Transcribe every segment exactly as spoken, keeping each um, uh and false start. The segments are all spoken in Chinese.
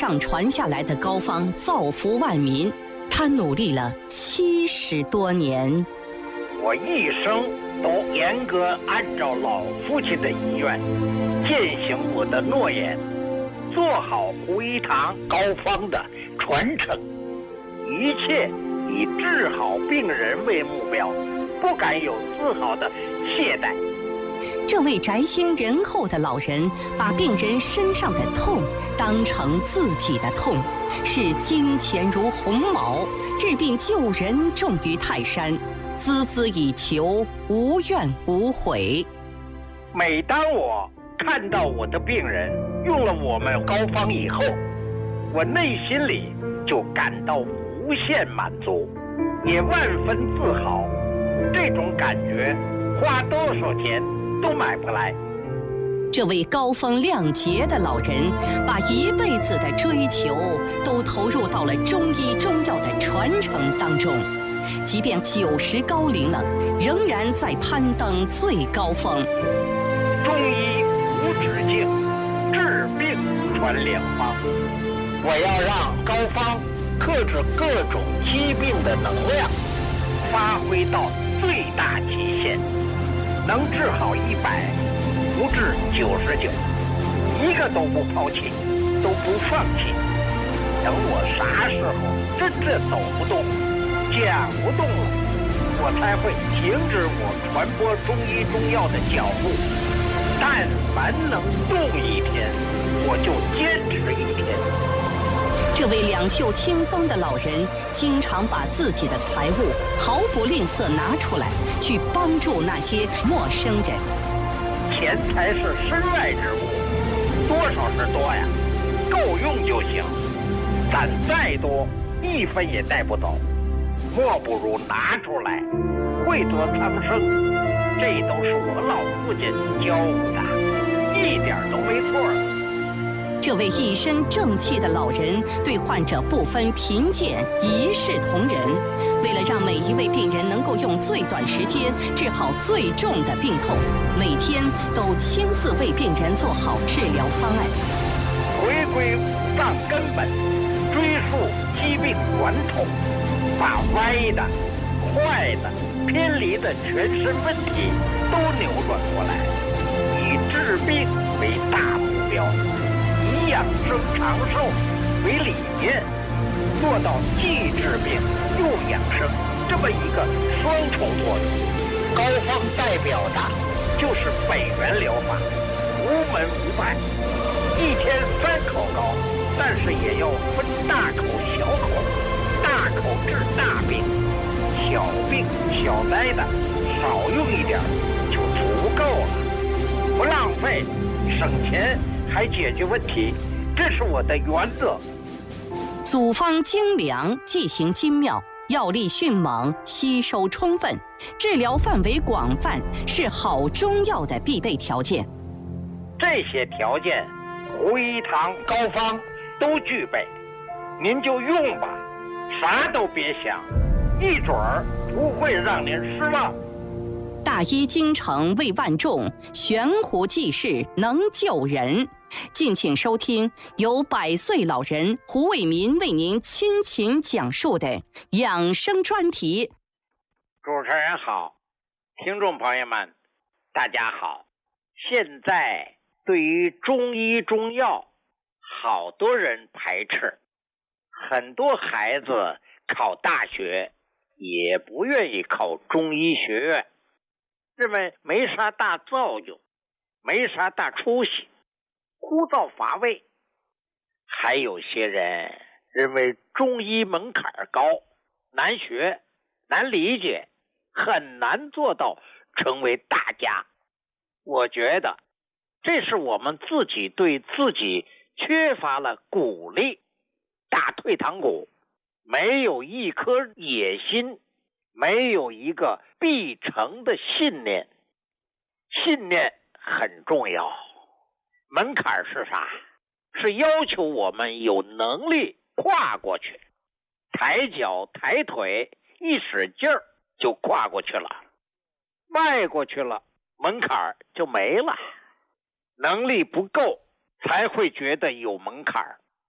上传下来的膏方造福万民，他努力了七十多年。 我一生都严格按照老父亲的遗愿，践行我的诺言，做好胡一堂膏方的传承，一切以治好病人为目标，不敢有丝毫的懈怠。 这位宅心仁厚的老人，把病人身上的痛当成自己的痛，视金钱如鸿毛，治病救人重于泰山，孜孜以求，无怨无悔。 每当我看到我的病人用了我们膏方以后，我内心里就感到无限满足，也万分自豪。这种感觉花多少钱都买不来。 这位高风亮节的老人，把一辈子的追求都投入到了中医中药的传承当中，即便九十高龄了，仍然在攀登最高峰。 中医无止境，治病传良方。我要让膏方克制各种疾病的能量发挥到最大极限，能治好一百，不治九十九，一个都不抛弃，都不放弃。等我啥时候真正走不动、讲不动了，我才会停止我传播中医中药的脚步。但凡能动一天，我就坚持一天。 这位两袖清风的老人，经常把自己的财物毫不吝啬拿出来，去帮助那些陌生人。 钱财是身外之物，多少是多呀，够用就行。攒再多，一分也带不走，莫不如拿出来，惠泽苍生。这都是我老父亲教我的，一点都没错。 这位一身正气的老人，对患者不分贫贱，一视同仁。为了让每一位病人能够用最短时间治好最重的病痛，每天都亲自为病人做好治疗方案。 回归五脏根本，追溯疾病源头，把歪的、坏的、偏离的全身问题都扭转过来，以治病为大目标，以养生长寿为理念，做到既治病又养生这么一个双重作用。膏方代表的就是北元疗法，无门无派，一天三口膏，但是也要分大口小口，大口治大病，小病小灾的少用一点就足够了，不浪费，省钱还解决问题，这是我的原则。 组方精良，剂型精妙，药力迅猛，吸收充分，治疗范围广泛，是好中药的必备条件。 这些条件，胡一堂膏方都具备，您就用吧，啥都别想，一准儿不会让您失望。 大医精诚为万众，悬壶济世能救人。敬请收听由百岁老人胡伟民为您倾情讲述的养生专题。 主持人好，听众朋友们大家好。现在对于中医中药好多人排斥，很多孩子考大学也不愿意考中医学院，认为没啥大作用，没啥大出息，枯燥乏味。还有些人认为中医门槛高，难学，难理解，很难做到成为大家。我觉得这是我们自己对自己缺乏了鼓励，打退堂鼓，没有一颗野心，没有一个必成的信念。信念很重要。门槛是啥？是要求我们有能力跨过去，抬脚抬腿一使劲儿就跨过去了，迈过去了，门槛就没了。能力不够才会觉得有门槛，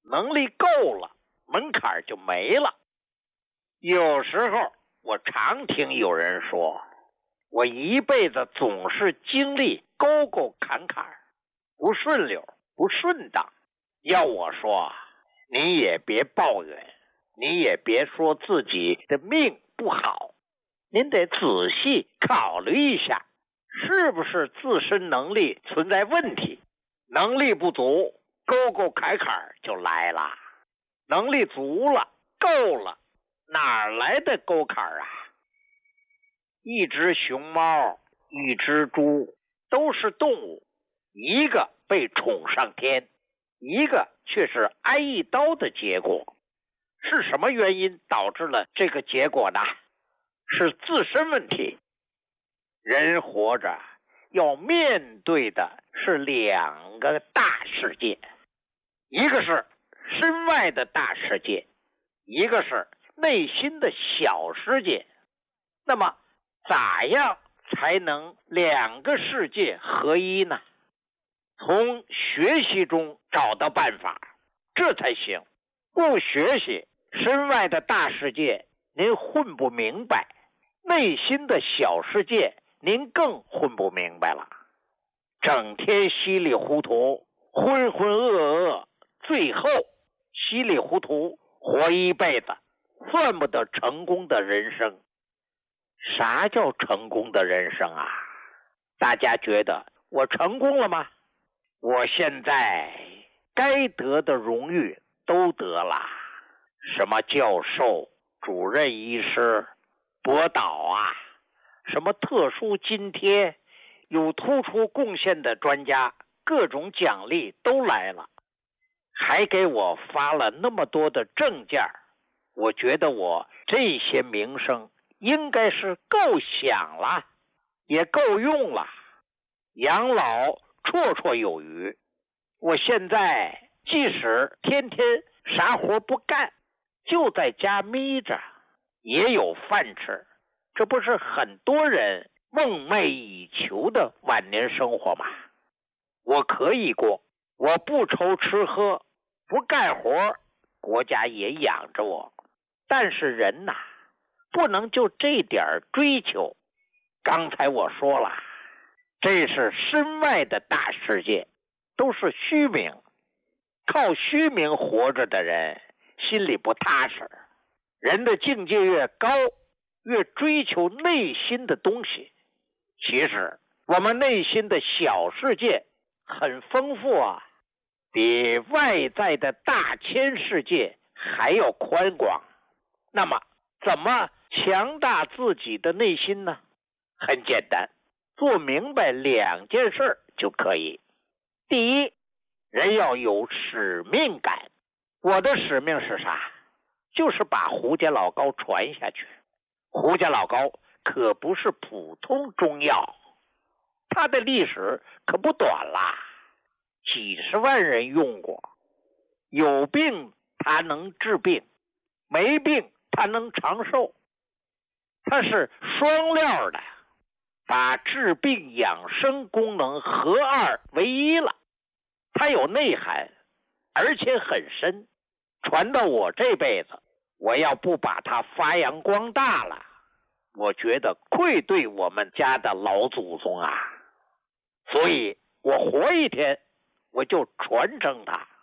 能力够了，门槛就没了。有时候我常听有人说，我一辈子总是经历沟沟坎坎，不顺溜，不顺当。要我说，你也别抱怨，你也别说自己的命不好，您得仔细考虑一下，是不是自身能力存在问题？能力不足，沟沟坎坎就来了。能力足了，够了，哪来的沟坎啊？一只熊猫，一只猪，都是动物，一个被宠上天，一个却是挨一刀的结果。是什么原因导致了这个结果呢？是自身问题。人活着要面对的是两个大世界，一个是身外的大世界，一个是内心的小世界。那么咋样才能两个世界合一呢？从学习中找到办法，这才行。不学习，身外的大世界您混不明白，内心的小世界您更混不明白了。整天稀里糊涂，浑浑噩噩，最后稀里糊涂活一辈子，算不得成功的人生。啥叫成功的人生啊？大家觉得我成功了吗？我现在该得的荣誉都得了，什么教授、主任医师、博导啊，什么特殊津贴，有突出贡献的专家，各种奖励都来了，还给我发了那么多的证件。我觉得我这些名声应该是够响了，也够用了，养老绰绰有余。我现在即使天天啥活不干，就在家眯着，也有饭吃。这不是很多人梦寐以求的晚年生活吗？我可以过，我不愁吃喝，不干活，国家也养着我。但是人呐，不能就这点追求。刚才我说了，这是身外的大世界，都是虚名。靠虚名活着的人心里不踏实。人的境界越高，越追求内心的东西。其实我们内心的小世界很丰富啊，比外在的大千世界还要宽广。那么怎么强大自己的内心呢？很简单，做明白两件事就可以。第一，人要有使命感。我的使命是啥？就是把胡家老高传下去。胡家老高可不是普通中药，它的历史可不短啦，几十万人用过。有病它能治病，没病它能长寿。它是双料的，把治病养生功能合二为一了。它有内涵，而且很深。传到我这辈子，我要不把它发扬光大了，我觉得愧对我们家的老祖宗啊。所以我活一天，我就传承它。